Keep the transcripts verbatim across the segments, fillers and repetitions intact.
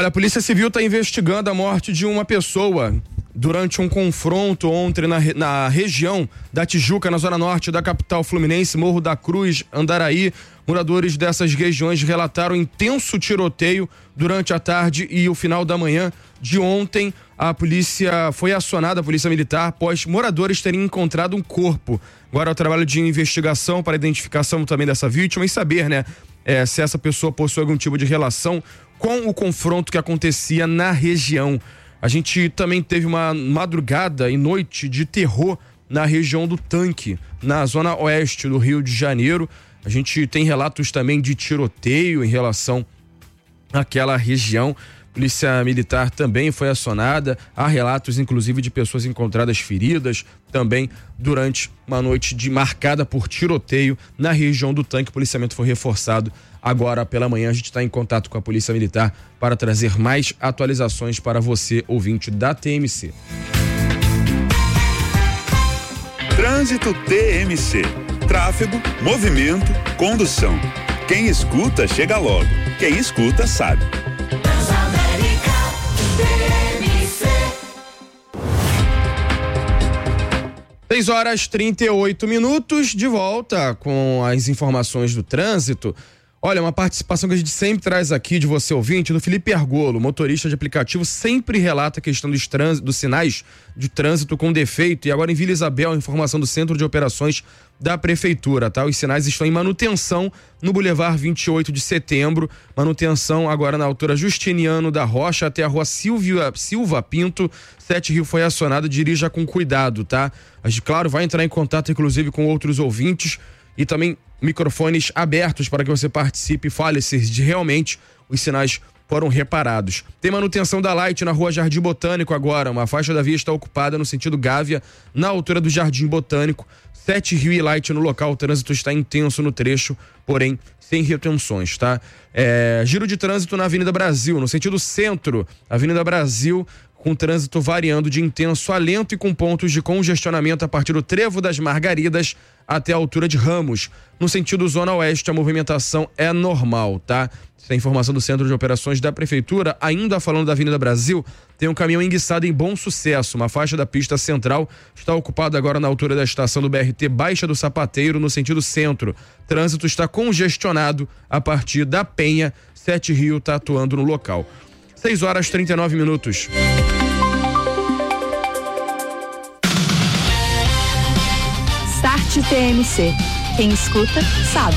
Olha, a Polícia Civil está investigando a morte de uma pessoa durante um confronto ontem na, na região da Tijuca, na zona norte da capital fluminense, Morro da Cruz, Andaraí. Moradores dessas regiões relataram intenso tiroteio durante a tarde e o final da manhã de ontem. A polícia foi acionada, a polícia militar, após moradores terem encontrado um corpo. Agora é o trabalho de investigação para identificação também dessa vítima e saber, né, é, se essa pessoa possui algum tipo de relação com o confronto que acontecia na região. A gente também teve uma madrugada e noite de terror na região do Tanque, na zona oeste do Rio de Janeiro. A gente tem relatos também de tiroteio em relação àquela região. Polícia Militar também foi acionada. Há relatos, inclusive, de pessoas encontradas feridas também durante uma noite de, marcada por tiroteio na região do Tanque. O policiamento foi reforçado agora pela manhã. A gente está em contato com a Polícia Militar para trazer mais atualizações para você, ouvinte da T M C. Trânsito T M C. Tráfego, movimento, condução. Quem escuta, chega logo. Quem escuta, sabe. seis horas e trinta e oito minutos, de volta com as informações do trânsito. Olha, uma participação que a gente sempre traz aqui de você, ouvinte, do Felipe Argolo, motorista de aplicativo, sempre relata a questão dos, trans, dos sinais de trânsito com defeito. E agora em Vila Isabel, a informação do Centro de Operações da Prefeitura, tá? Os sinais estão em manutenção no Boulevard vinte e oito de setembro, manutenção agora na altura Justiniano da Rocha até a rua Silvia, Silva Pinto. Sete Rio foi acionado, dirija com cuidado, tá? A gente, claro, vai entrar em contato inclusive com outros ouvintes e também microfones abertos para que você participe e fale se de realmente os sinais foram reparados. Tem manutenção da Light na rua Jardim Botânico agora, uma faixa da via está ocupada no sentido Gávea, na altura do Jardim Botânico. Sete Rio e Light no local, o trânsito está intenso no trecho, porém sem retenções, tá? É, giro de trânsito na Avenida Brasil, no sentido centro, Avenida Brasil, com trânsito variando de intenso a lento e com pontos de congestionamento a partir do Trevo das Margaridas até a altura de Ramos. No sentido Zona Oeste, a movimentação é normal, tá? Essa é a informação do Centro de Operações da Prefeitura. Ainda falando da Avenida Brasil, tem um caminhão enguiçado em Bom Sucesso. Uma faixa da pista central está ocupada agora na altura da estação do B R T Baixa do Sapateiro, no sentido centro. Trânsito está congestionado a partir da Penha. Sete Rio está atuando no local. seis horas e trinta e nove minutos. Start T M C. Quem escuta, sabe.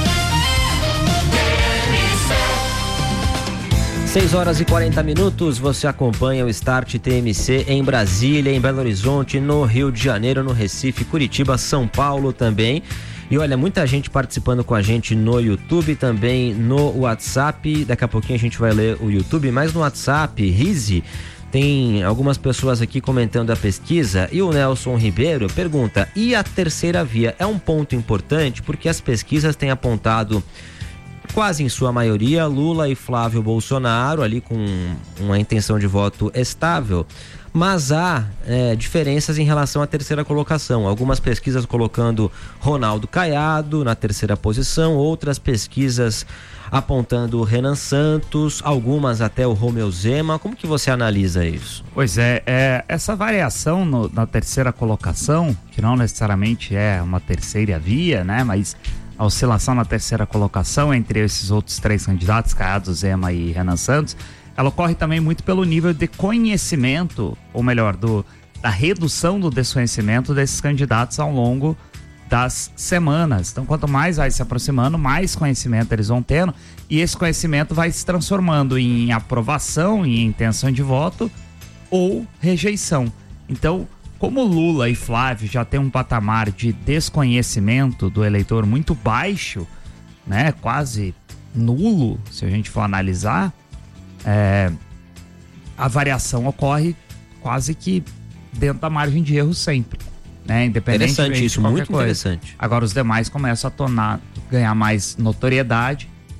seis horas e quarenta minutos, você acompanha o Start T M C em Brasília, em Belo Horizonte, no Rio de Janeiro, no Recife, Curitiba, São Paulo também. E olha, muita gente participando com a gente no YouTube, também no WhatsApp. Daqui a pouquinho a gente vai ler o YouTube, mas no WhatsApp, Rize, tem algumas pessoas aqui comentando a pesquisa. E o Nelson Ribeiro pergunta: e a terceira via é um ponto importante? Porque as pesquisas têm apontado, quase em sua maioria, Lula e Flávio Bolsonaro ali com uma intenção de voto estável, mas há é, diferenças em relação à terceira colocação. Algumas pesquisas colocando Ronaldo Caiado na terceira posição, outras pesquisas apontando o Renan Santos, algumas até o Romeu Zema. Como que você analisa isso? Pois é, é essa variação no, na terceira colocação, que não necessariamente é uma terceira via, né, mas a oscilação na terceira colocação entre esses outros três candidatos, Caiado, Zema e Renan Santos, ela ocorre também muito pelo nível de conhecimento, ou melhor, do, da redução do desconhecimento desses candidatos ao longo das semanas. Então, quanto mais vai se aproximando, mais conhecimento eles vão tendo, e esse conhecimento vai se transformando em aprovação, em intenção de voto ou rejeição. Então, como Lula e Flávio já têm um patamar de desconhecimento do eleitor muito baixo, né, quase nulo, se a gente for analisar, é, a variação ocorre quase que dentro da margem de erro sempre, né, independente interessante de isso, qualquer muito coisa. Interessante. Agora os demais começam a tornar, ganhar mais notoriedade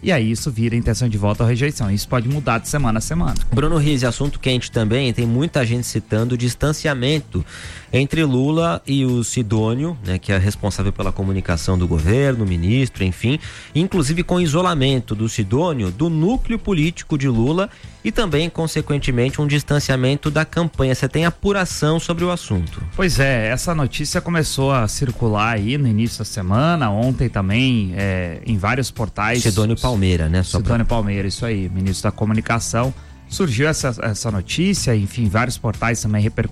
e aí isso vira intenção de voto ou rejeição. Isso pode mudar de semana a semana. Bruno Rizzi, assunto quente também, tem muita gente citando o distanciamento entre Lula e o Sidônio, né, que é responsável pela comunicação do governo, ministro, enfim, inclusive com isolamento do Sidônio do núcleo político de Lula e também, consequentemente, um distanciamento da campanha. Você tem apuração sobre o assunto? Pois é, essa notícia começou a circular aí no início da semana, ontem também, é, em vários portais. Sidônio Palmeira, né? Só Sidônio pra... Palmeira, isso aí, ministro da Comunicação. Surgiu essa, essa notícia, enfim, vários portais também repercutindo